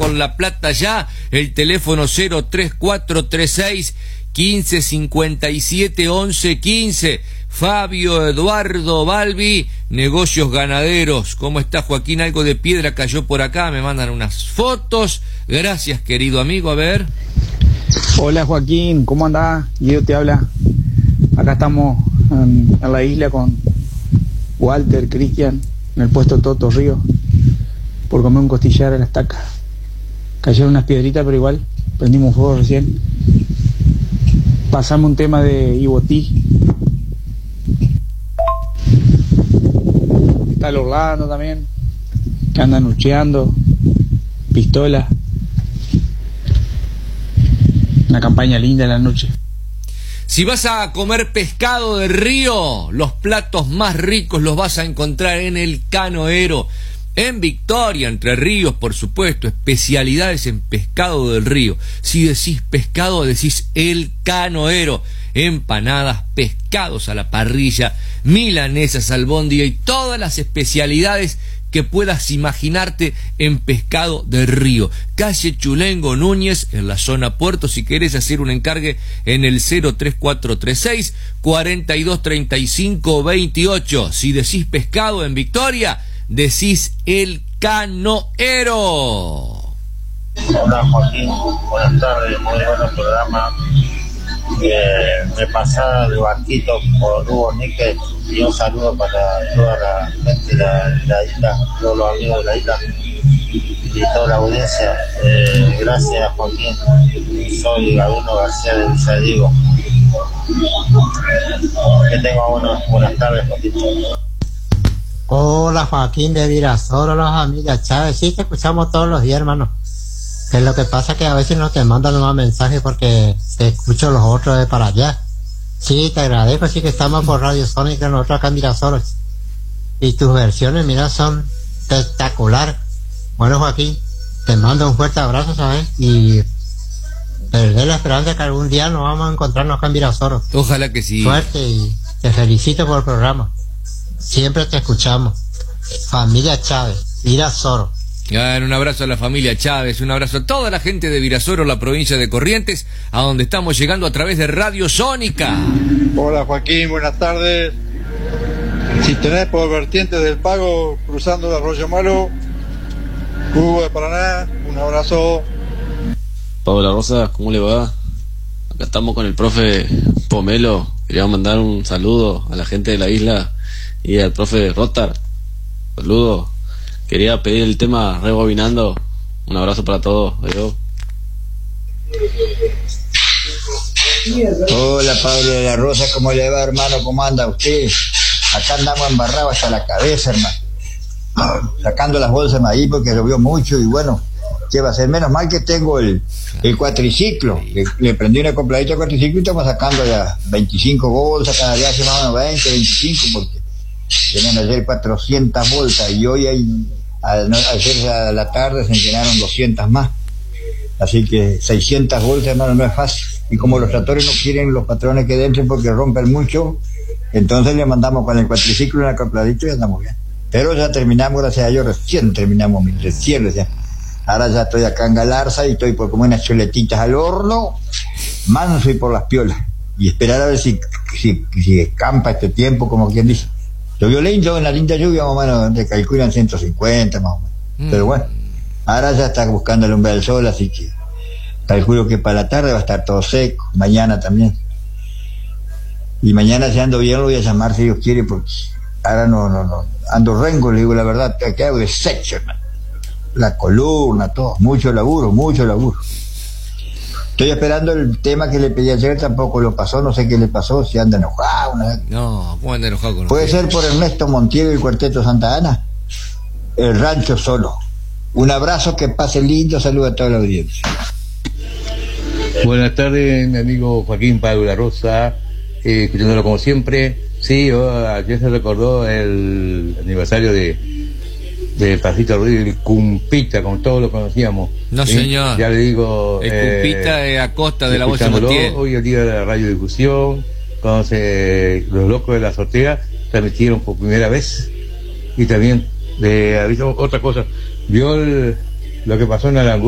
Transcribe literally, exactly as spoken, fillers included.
por La Plata ya. El teléfono cero tres cuatro tres seis quince cincuenta y siete once quince. Fabio Eduardo Balbi, Negocios Ganaderos. ¿Cómo está, Joaquín? Algo de piedra cayó por acá, me mandan unas fotos. Gracias, querido amigo, a ver. Hola, Joaquín, ¿cómo andás? Guido te habla. Acá estamos en, en la isla con Walter, Cristian, en el puesto Toto Río, por comer un costillar a la estaca. Cayeron unas piedritas, pero igual prendimos fuego recién. Pasamos un tema de Ibotí. Está el Orlando también, que andan lucheando, pistola. Una campaña linda en la noche. Si vas a comer pescado de río, los platos más ricos los vas a encontrar en el Canoero, en Victoria, Entre Ríos, por supuesto. Especialidades en pescado del río. Si decís pescado, decís el Canoero. Empanadas, pescados a la parrilla, milanesas, albóndiga y todas las especialidades que puedas imaginarte en pescado de río. Calle Chulengo Núñez, en la zona Puerto. Si querés hacer un encargue, en el cero tres cuatro tres seis cuarenta y dos treinta y cinco veintiocho. Si decís pescado en Victoria, decís el Canoero. Hola, Joaquín, buenas tardes, muy buen programa. Eh, me pasaba de Barquito por Hugo Níquez y un saludo para toda la gente de la, la isla, todos los amigos de la isla y toda la audiencia. Eh, gracias, Joaquín. Soy Gabino García de Villadiego. Que tenga buenas, buenas tardes, Joaquín. Hola, Joaquín de Virasoro, los amigos Chávez. Sí, te escuchamos todos los días, hermano. Que lo que pasa es que a veces no te mandan más mensajes porque te escucho los otros de para allá. Sí, te agradezco, sí que estamos por Radio Sónica, nosotros acá en Virasoro. Y tus versiones, mira, son espectacular. Bueno, Joaquín, te mando un fuerte abrazo, ¿sabes? Y perder la esperanza que algún día nos vamos a encontrarnos acá en Virasoro. Ojalá que sí. Suerte y te felicito por el programa. Siempre te escuchamos. Familia Chávez, Virasoro. Un abrazo a la familia Chávez, un abrazo a toda la gente de Virasoro, la provincia de Corrientes, a donde estamos llegando a través de Radio Sónica. Hola, Joaquín, buenas tardes. Si tenés por vertientes del Pago cruzando el Arroyo Malo, Hugo de Paraná, un abrazo. Pablo Rosa, ¿cómo le va? Acá estamos con el profe Pomelo. Quería mandar un saludo a la gente de la isla y al profe Rotar. Saludos. Quería pedir el tema Rebobinando. Un abrazo para todos. Adiós. Hola, Pablo de la Rosa, ¿cómo le va, hermano? ¿Cómo anda usted? Acá andamos embarrados hasta la cabeza, hermano. Sacando las bolsas de maíz porque llovió mucho y bueno, ¿qué va a ser? Menos mal que tengo el, el cuatriciclo. Le, le prendí una compradita de cuatriciclo y estamos sacando ya veinticinco bolsas, cada día se van a veinte, veinticinco, porque tenían ayer cuatrocientas bolsas y hoy hay... ayer a la tarde se llenaron doscientas más, así que seiscientas bolsas, hermano, no es fácil. Y como los tractores no quieren los patrones que entren porque rompen mucho, entonces le mandamos con el cuatriciclo en el acopladito y andamos bien. Pero ya terminamos, gracias a Dios, recién terminamos mi recién ya. Ahora ya estoy acá en Galarza y estoy por comer unas chuletitas al horno, manso y por las piolas, y esperar a ver si, si, si escampa este tiempo, como quien dice. Llovió lindo, en la linda lluvia más o menos te calculan ciento cincuenta más o menos. Mm. Pero bueno, ahora ya está buscando el umbral del sol, así que calculo que para la tarde va a estar todo seco, mañana también. Y mañana si ando bien lo voy a llamar si Dios quiere, porque ahora no, no, no, ando rengo, le digo la verdad, que hago desecho, hermano. La columna, todo, mucho laburo, mucho laburo. Estoy esperando el tema que le pedí ayer, tampoco lo pasó, no sé qué le pasó, si anda enojado. ¿No? No, ¿cómo anda enojado con Puede ser por Ernesto Montiel y el Cuarteto Santa Ana. El rancho solo. Un abrazo, que pase lindo, saludo a toda la audiencia. Buenas tardes, mi amigo Joaquín Pablo La Rosa, eh, escuchándolo como siempre. Sí, oh, ayer se recordó el aniversario de de Pasito Ruiz, el Cumpita, como todos lo conocíamos. No, ¿sí? Señor. Ya le digo... El eh, Cumpita de Acosta de la Bolsa Montiel. Hoy el día de la radiodifusión, cuando se, los locos de la azotea transmitieron por primera vez. Y también, de, otra cosa, vio el, lo que pasó en Aranguá.